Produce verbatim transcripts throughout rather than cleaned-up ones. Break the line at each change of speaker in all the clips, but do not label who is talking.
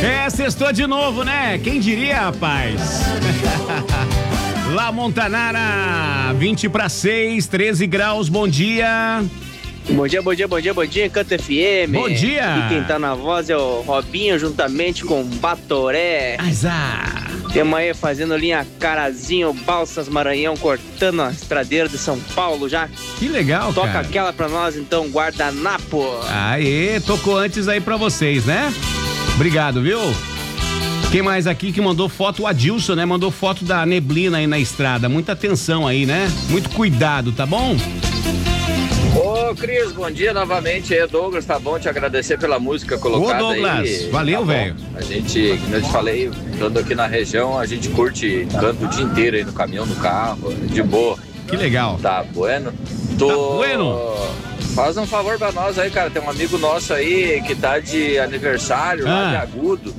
É, sextou de novo, né? Quem diria, rapaz? La Montanara, vinte para seis, treze graus, bom dia.
Bom dia, bom dia, bom dia, bom dia, Canto F M.
Bom dia.
E quem tá na voz é o Robinho, juntamente com Batoré.
Azar.
Temos aí fazendo linha Carazinho, Balsas, Maranhão, cortando a estradeira de São Paulo já.
Que legal,
Toca
cara.
aquela pra nós, então, Guardanapo.
Aê, tocou antes aí pra vocês, né? Obrigado, viu? Quem mais aqui que mandou foto? O Adilson, né? Mandou foto da neblina aí na estrada. Muita atenção aí, né? Muito cuidado, tá bom?
Ô, Cris, bom dia novamente aí, Douglas, tá bom te agradecer pela música colocada.
Ô, Douglas,
aí.
valeu,
Tá
velho.
A gente, como eu te falei, estando aqui na região, a gente curte canto o dia inteiro aí no caminhão, no carro, de boa.
Que legal.
Tá bueno? Tô...
Tá bueno?
Faz um favor pra nós aí, cara, tem um amigo nosso aí que tá de aniversário
Ah.
lá de Agudo.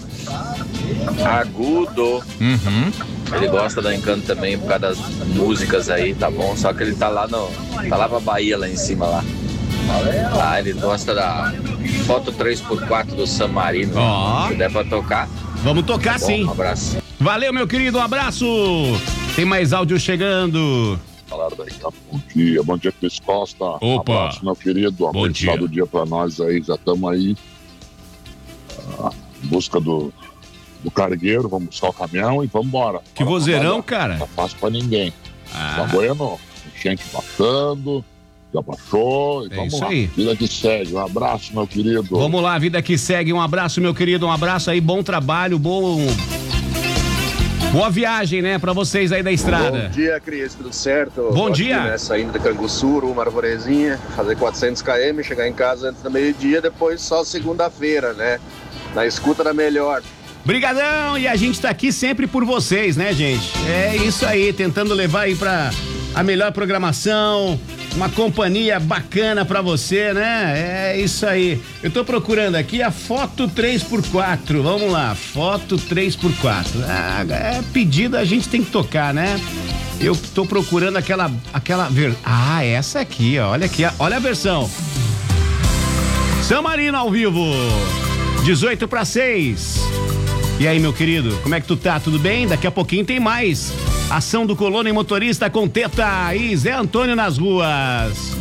Agudo.
Uhum.
Ele gosta da Encanto também por causa das músicas aí, tá bom? Só que ele tá lá no. Tá lá pra Bahia, lá em cima lá. Ah, ele gosta da foto três por quatro do San Marino.
Ó.
Se der pra tocar.
Vamos tocar,
Bom,
sim.
um abraço.
Valeu, meu querido, um abraço. Tem mais áudio chegando.
Falaram daí, tá? Bom dia, bom dia, Cris Costa.
Opa.
Um abraço, meu querido.
Bom dia.
Do dia pra nós aí, já estamos aí. ah, em busca do, do cargueiro, vamos buscar o caminhão e vamos embora.
Que
Bora
vozeirão,
trabalhar.
cara.
Não tá fácil pra ninguém.
Ah.
Tá bueno? Enchente passando, já baixou. E
É
vamos
isso
lá.
aí.
Vida que segue. Um abraço, meu querido.
Vamos lá, vida que segue. Um abraço, meu querido. Um abraço aí, bom trabalho, bom. Boa viagem, né, pra vocês aí da estrada.
Bom dia, Cris, tudo certo?
Bom
Tô
dia.
Aqui, né, saindo de Canguçu, uma arvorezinha, fazer quatrocentos quilômetros, chegar em casa antes do meio-dia, depois só segunda-feira, né? Na escuta da melhor.
Brigadão, e a gente tá aqui sempre por vocês, né, gente? É isso aí, tentando levar aí pra a melhor programação, uma companhia bacana pra você, né? É isso aí. Eu tô procurando aqui a foto três por quatro, vamos lá, foto três por quatro. Ah, é pedido, a gente tem que tocar, né? Eu tô procurando aquela, aquela ver... Ah, essa aqui, ó, olha aqui, olha a versão. San Marino ao vivo, dezoito para seis. E aí, meu querido, como é que tu tá? Tudo bem? Daqui a pouquinho tem mais. Ação do Colono e Motorista com Teta e Zé Antônio nas ruas.